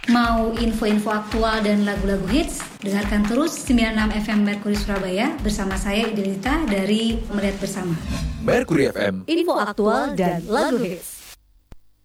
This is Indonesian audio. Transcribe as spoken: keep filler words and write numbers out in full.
Mau info-info aktual dan lagu-lagu hits? Dengarkan terus sembilan puluh enam F M Mercury Surabaya bersama saya Idelita dari Melihat Bersama. Mercury F M, info aktual dan lagu hits.